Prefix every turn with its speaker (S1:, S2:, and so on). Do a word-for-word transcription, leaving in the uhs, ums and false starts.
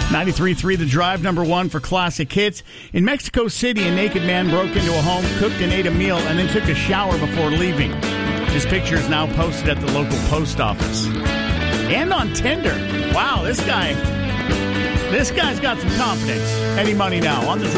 S1: ninety-three point three The Drive, number one for classic hits. In Mexico City, a naked man broke into a home, cooked and ate a meal, and then took a shower before leaving. This picture is now posted at the local post office. And on Tinder. Wow, this guy, this guy's got some confidence. Eddie Money now on The Drive.